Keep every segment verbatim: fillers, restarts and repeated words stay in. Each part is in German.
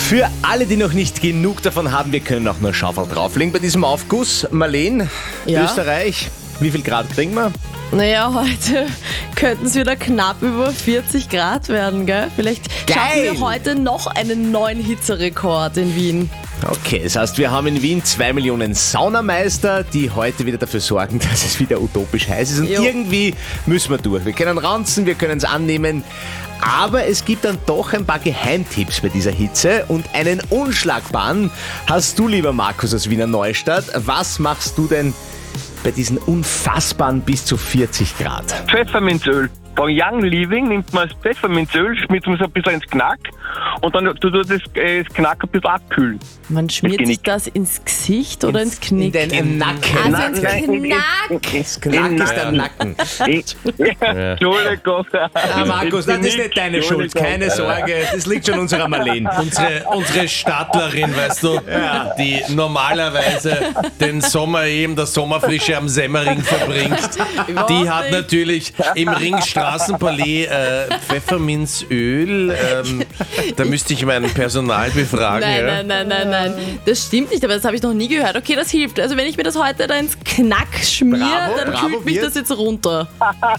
Für alle, die noch nicht genug davon haben, wir können auch nur Schaufel drauflegen bei diesem Aufguss. Marleen, Ja? Österreich, wie viel Grad kriegen wir? Naja, heute könnten es wieder knapp über vierzig Grad werden, gell? Vielleicht schaffen Geil. wir heute noch einen neuen Hitzerekord in Wien. Okay, das heißt, wir haben in Wien zwei Millionen Saunameister, die heute wieder dafür sorgen, dass es wieder utopisch heiß ist. Und Jo. irgendwie müssen wir durch. Wir können ranzen, wir können es annehmen. Aber es gibt dann doch ein paar Geheimtipps bei dieser Hitze. Und einen unschlagbaren hast du, lieber Markus aus Wiener Neustadt. Was machst du denn bei diesen unfassbaren bis zu vierzig Grad? Pfefferminzöl. Bei Young Living nimmt man das Pfefferminzöl, schmiert man es ein bisschen ins Knack und dann tut man das, äh, das Knack ein bisschen abkühlen. Man schmiert sich Genick. das ins Gesicht oder ins Knick? In den Nacken. Also Nein, ins nein, in- Knack. Das Knack ist der Nacken. Ich- Entschuldigung. Ah, Markus, nein, das ist nicht deine Schuld. Keine Sorge, das liegt schon unserer Marleen. Unsere, unsere Stadtlerin, weißt du, die normalerweise den Sommer eben der Sommerfrische am Semmering verbringt, die hat natürlich im Ringstraßenpalais äh, Pfefferminzöl. Ähm, da müsste ich mein Personal befragen. Nein, ja. nein, nein, nein, nein. Das stimmt nicht, aber das habe ich noch nie gehört. Okay, das hilft. Also wenn ich mir das heute da ins Knack schmier, Bravo, dann bravo, kühlt mich wir- das jetzt runter.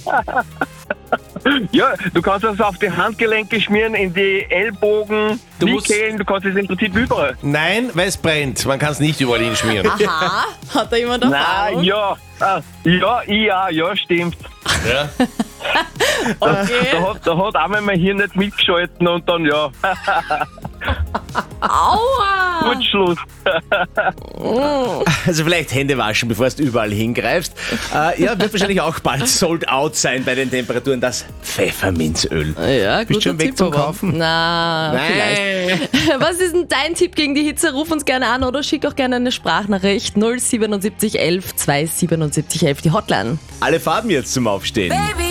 Ja, du kannst das auf die Handgelenke schmieren, in die Ellbogen, Du musst- Kniekehlen, du kannst es im Prinzip überall. Nein, weil es brennt. Man kann es nicht überall hinschmieren. Aha, hat da jemand Nein, Erfahrung? ja. Ah, ja, ja, ja, stimmt. Ja. Da Okay. hat, da hat einmal mein Hirn nicht mitgeschalten und dann, ja, Aua! gut Schluss. Also vielleicht Hände waschen, bevor du überall hingreifst. Äh, ja, wird wahrscheinlich auch bald sold out sein bei den Temperaturen, das Pfefferminzöl. Ja, Bist du schon guter weg Tipp, zum aber- Kaufen? Na, vielleicht. Was ist denn dein Tipp gegen die Hitze? Ruf uns gerne an oder schick auch gerne eine Sprachnachricht. null siebenundsiebzig elf zwei siebenundsiebzig elf, die Hotline. Alle Farben jetzt zum Aufstehen. Baby